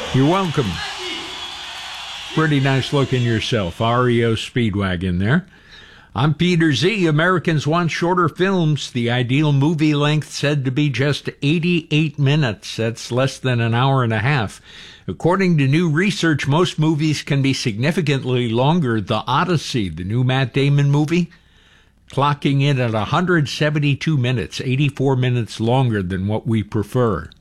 You're welcome. Pretty nice looking yourself. REO Speedwagon there. I'm Peter Z. Americans want shorter films. The ideal movie length said to be just 88 minutes. That's less than an hour and a half. According to new research, most movies can be significantly longer. The Odyssey, the new Matt Damon movie, clocking in at 172 minutes, 84 minutes longer than what we prefer.